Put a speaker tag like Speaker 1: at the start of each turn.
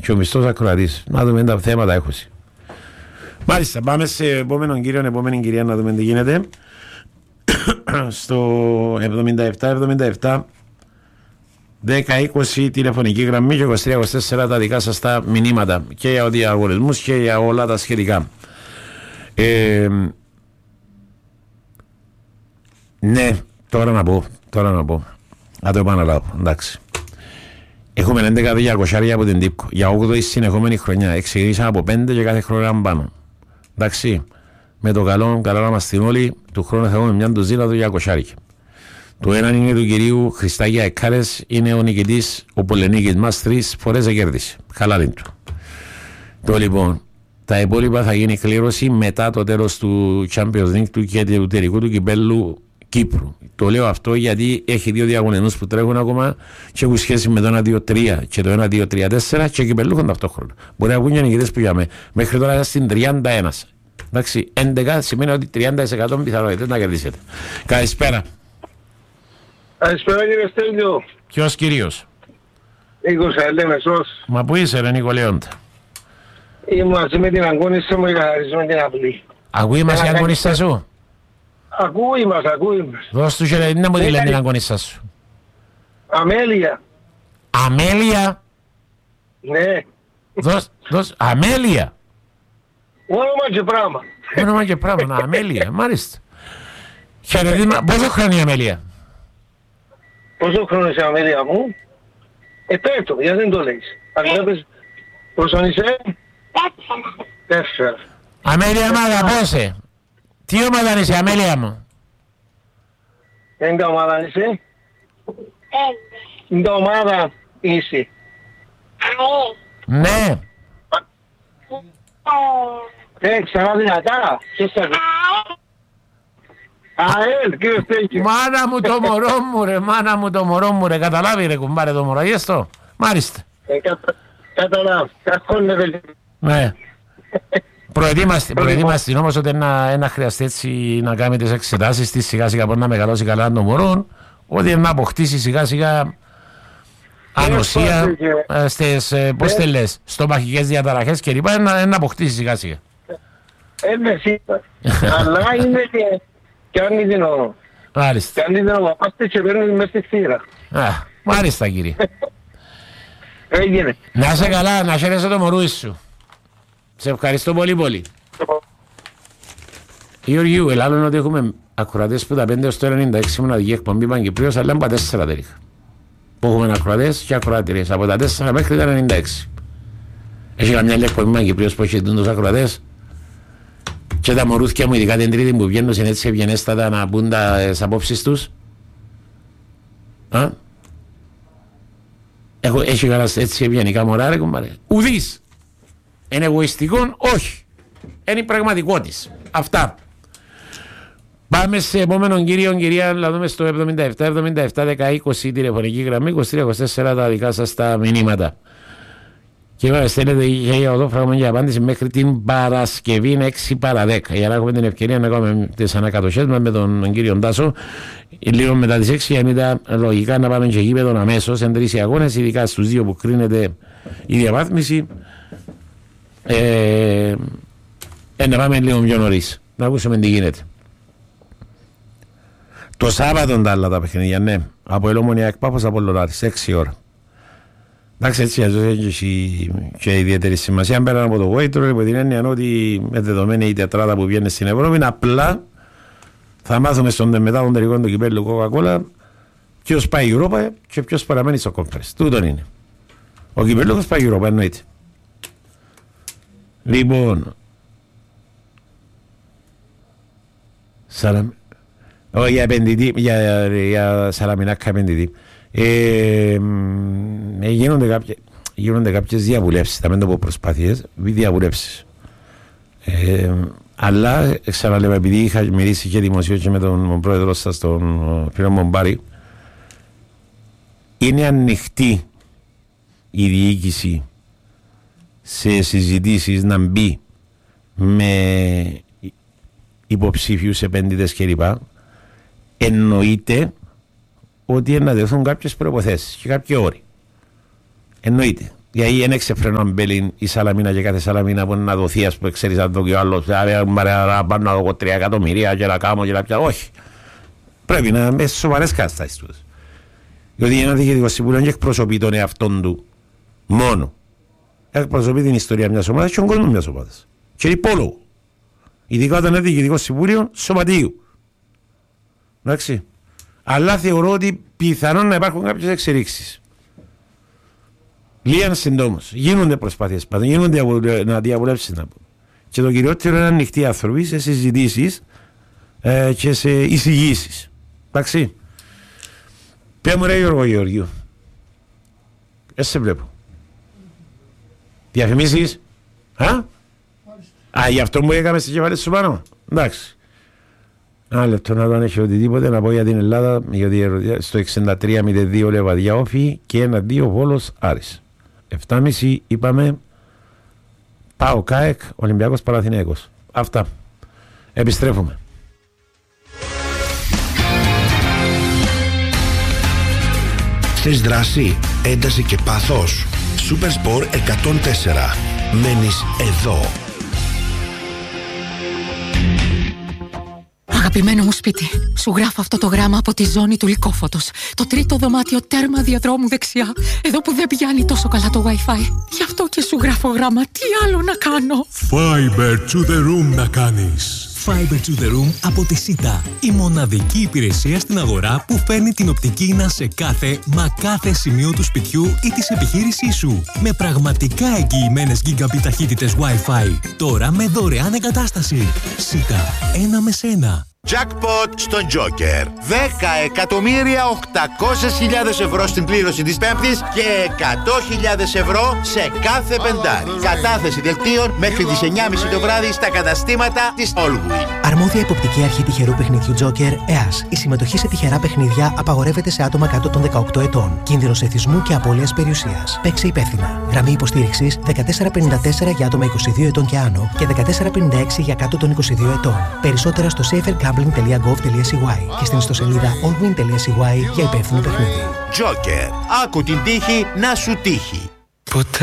Speaker 1: και ο μισθός ακροατής. Να δούμε τα θέματα έχω. Μάλιστα, πάμε σε επόμενον κύριο, επόμενη κυρία να δούμε τι γίνεται. Στο 77-77 10-20 τηλεφωνική γραμμή και 23-24 τα δικά σας τα μηνύματα και για διαγωνισμούς και για όλα τα σχετικά. Ναι, τώρα να πω. Να το επαναλάβω, εντάξει. Έχουμε 11.200 από την ΤΥΠΚΟ για 8η συνεχόμενη χρονιά. Ξεκινήσαμε από 5 και κάθε χρόνο ήταν πάνω. Εντάξει, με το καλό να είμαστε όλοι, του χρόνου θα έχουμε μια ντουζίνα του 200. Το ένα είναι του κυρίου Χριστάκη Αεκάρες, είναι ο νικητής, ο Πολενίκης μας 3 φορές κέρδισε. Χαλάρι του. Το λοιπόν, τα υπόλοιπα θα γίνει κλήρωση μετά το τέλος του Champions League του και του τελικού του κυπέλλου Κύπρου. Το λέω αυτό γιατί έχει 2 διαγωνισμούς που τρέχουν ακόμα και έχουν σχέση με το 1-2-3 και το 1-2-3-4 και κυπέλλουχαν ταυτόχρονα. Μπορεί να βγουν και νικητές που είχαμε. Μέχρι τώρα είναι στην 31. Εντάξει, 11 σημαίνει ότι 30% πιθανότητες να κερδίσετε. Καλησπέρα.
Speaker 2: Καλησπέρα κύριε Στέλιο.
Speaker 1: Ποιος κυρίως?
Speaker 2: Νίκος Αλέμεσος.
Speaker 1: Μα πού είσαι ρε Νίκο Λέοντα?
Speaker 2: Είμαστε με την αγώνισσα μου και χαρίζουμε την απλή.
Speaker 1: Ακούει μας η αγωνίστα σου?
Speaker 2: Ακούει μας.
Speaker 1: Δώσ' του και να μου τη λένε την αγωνίστα σου.
Speaker 2: Αμέλεια.
Speaker 1: Αμέλεια?
Speaker 2: Ναι.
Speaker 1: Δώσ' Αμέλεια.
Speaker 2: Όνομα και
Speaker 1: πράγμα, Αμέλεια, μάλιστα. Χαιρετίσμα, πόσο χρόνο η Αμέλεια?
Speaker 2: Πόσο χρόνο είσαι Αμέλεια μου? Πέτω, γιατί δεν το λέεις. Αν βλέπεις πόσο είσαι? 4.
Speaker 1: Αμέλεια μ' αγαπώσε. Τι ομάδα είσαι Αμέλεια μου?
Speaker 2: Δεν ομάδα είσαι? Δεν ομάδα είσαι?
Speaker 1: Ναι.
Speaker 2: Ξανά δυνατά. ΑΕΛ, κύριε Στέκη.
Speaker 1: Μάνα μου το μωρό μου ρε, καταλάβει ρε κουμπάρε το μωρό, το. Μάλιστα.
Speaker 2: Καταλάβει, καθόλου.
Speaker 1: Ναι. Προετοίμαστε όμως ότι να χρειαστεί έτσι να κάνει τις εξετάσεις της σιγά σιγά να μεγαλώσει καλά το μωρό, ότι να αποκτήσει σιγά σιγά ανοσία στις, πώς te λες, στομαχικές διαταραχές και λοιπά, να αποκτήσει σιγά σιγά.
Speaker 2: Αλλά είναι και αν είναι ο...
Speaker 1: Μάλιστα.
Speaker 2: Και αν είναι ο παπάστες και παίρνεις μέσα στη θύρα.
Speaker 1: Μάλιστα κύριε.
Speaker 2: Έγινε.
Speaker 1: Να είσαι καλά, να χαίρεσαι το μωρούι σου. Σε ευχαριστώ πολύ πολύ. Γεωργίου, ελάλλον ότι έχουμε ακροατές που τα 5 έως το 96 μοναδική εκπομπή Παγκυπρίος, αλλά είναι 4 τελικά. Που έχουμε ακροατές και ακροατηρίες. Από τα 4 μέχρι τα 96. Έχει καμιά άλλη εκπομπή Παγκυπρίος που έχει τους ακροατές. Και τα μωρούθια μου, ειδικά την Τρίτη που βγαίνουν είναι έτσι ευγενέστατα να πούν τις απόψεις τους. Έχει κανένας έτσι ευγενικά μωρά ρε κουμπάρε. Ουδής. Είναι εγωιστικό, όχι. Είναι πραγματικότης. Αυτά. Πάμε σε επόμενον κύριο, κυρία, να δούμε στο 77-77-10-20 τηλεφωνική γραμμή, 23-24 τα δικά σας τα μηνύματα. Και είπαμε, στέλνετε για οδόφραγμα για απάντηση μέχρι την Παρασκευή 6 παρα 10. Για να έχουμε την ευκαιρία να κάνουμε τις ανακατοχές μας με τον κύριο Ντάσο. Λίγο μετά τις 6 για να ήταν λογικά να πάμε και γήπεδον αμέσως, εν 3 αγώνες, ειδικά στους 2 που κρίνεται η διαβάθμιση. Να πάμε λίγο πιο νωρίς, να ακούσουμε τι γίνεται. Το Σάββατο τα άλλα τα παιχνίδια, ναι. Από Ελαιομονία Πάφος από Λονάρης, 6 ώρα. Εντάξει, έτσι έχει και ιδιαίτερη σημασία. Πέραν από το Βόητρο, από την έννοια ότι με δεδομένη η τετράδα που βγαίνει στην Ευρώπη, απλά θα μάθουμε μετά τον τελικό του κυπέλλου Coca-Cola ποιος πάει η Ευρώπη και ποιος παραμένει στο Conference. Τούτον είναι. Ο κυπέλλος πάει η Ευρώπη, εννοείται. Λοιπόν, για Σαλαμινάκα επενδυτή. Γίνονται κάποιες διαβουλεύσεις, θα μην το πω προσπάθειες, διαβουλεύσεις. Αλλά, ξαναλέω, επειδή είχα μιλήσει και δημοσίω και με τον πρόεδρο σας, τον φίλο Μομπάρη, είναι ανοιχτή η διοίκηση σε συζητήσεις να μπει με υποψήφιους επένδυτες κλπ. Εννοείται ότι να δεθούν κάποιες προϋποθέσεις και κάποιοι όροι. Εννοείται. Γιατί δεν εξεφραίνω μπέλιν η Σαλαμίνα και κάθε Σαλαμίνα που είναι να δοθεί, ας πούμε, ξέρεις αν το και ο άλλος, πάνω να δω 3 εκατομμυρία και να κάνω και να πιάνω. Όχι. Πρέπει να είμαι σοβαρές καταστάσεις τους. Διότι ένα διοικητικό συμβούλιο δεν εκπροσωπεί τον εαυτόν του μόνο. Εκπροσωπεί την ιστορία μιας ομάδας και τον κόσμο μιας ομάδας. Και είναι υπόλογο. Ειδικά όταν είναι διοικητικό συμβούλιο σωματείου. Εντάξει. Αλλά θεωρώ ότι πιθανόν να υπάρχουν κάποιες εξελίξεις. Λίγαν συντόμως. Γίνονται προσπάθειες πάντων, γίνονται να διαβουλεύσεις να πω. Και το κυριότερο είναι ανοιχτοί άνθρωποι σε συζητήσεις και σε εισηγήσεις. Εντάξει. Πες μου ρε Γιώργο Γεωργίου. Σε βλέπω. Διαφημίσεις. Γι' αυτό μου έκαμε στη κεφαλή σου πάνω. Εντάξει. Ένα λεπτό να τον έχει οτιδήποτε να πω για την Ελλάδα, γιατί στο 63-02 Λεβαδιά Όφη και 1-2 Βόλος Άρης. 7.30 είπαμε ΠΑΟ ΚΑΕΚ Ολυμπιακός Παναθηναίκος. Αυτά. Επιστρέφουμε.
Speaker 3: Θες δράση, ένταση και πάθος. Supersport 104. Μένεις εδώ.
Speaker 4: Αγαπημένο μου σπίτι, σου γράφω αυτό το γράμμα από τη ζώνη του Λυκόφωτος. Το τρίτο δωμάτιο τέρμα διαδρόμου δεξιά. Εδώ που δεν πιάνει τόσο καλά το Wi-Fi. Γι' αυτό και σου γράφω γράμμα. Τι άλλο να κάνω?
Speaker 5: Fiber to the room να κάνεις. Fiber to the room από τη ΣΥΤΑ. Η μοναδική υπηρεσία στην αγορά που φέρνει την οπτική ίνα σε κάθε σημείο του σπιτιού ή της επιχείρησής σου. Με πραγματικά εγγυημένες gigabit ταχύτητες Wi-Fi. Τώρα με δωρεάν εγκατάσταση. ΣΥΤΑ. 1 με σένα.
Speaker 6: Jackpot στον Joker. 10.800.000 ευρώ στην κλήρωση της Πέμπτης και 100.000 ευρώ σε κάθε πεντάρι. Κατάθεση δελτίων μέχρι τις 9.30 το βράδυ στα καταστήματα της Allwyn.
Speaker 7: Αρμόδια υποπτική αρχή τυχερού παιχνιδιού Joker, ΕΑΣ. Η συμμετοχή σε τυχερά παιχνίδια απαγορεύεται σε άτομα κάτω των 18 ετών. Κίνδυνος εθισμού και απώλειας περιουσίας. Παίξε υπεύθυνα. Γραμμή υποστήριξης 1454 για άτομα 22 ετών και άνω και 1456 για κάτω των 22 ετών. Περισσότερα στο safergambling.gov.cy και στην ιστοσελίδα allwyn.cy για υπεύθυνο παιχνίδι.
Speaker 6: Joker. Άκου την τύχη να σου τύχει.